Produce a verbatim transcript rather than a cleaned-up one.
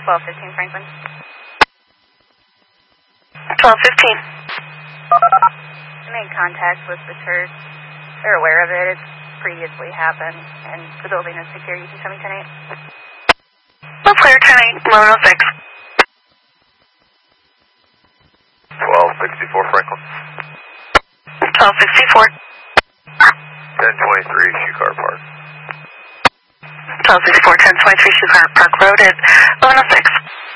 twelve fifteen Franklin. twelve fifteen. I made contact with the church. They're aware of it. It's previously happened, and the building is secure. You can show me ten eight. We're clear, ten eight, eleven oh six. twelve sixty-four Franklin. twelve sixty-four. ten twenty-three Shoe Car Park. twelve sixty-four, ten twenty-three Shoe Car Park Road at eleven oh six.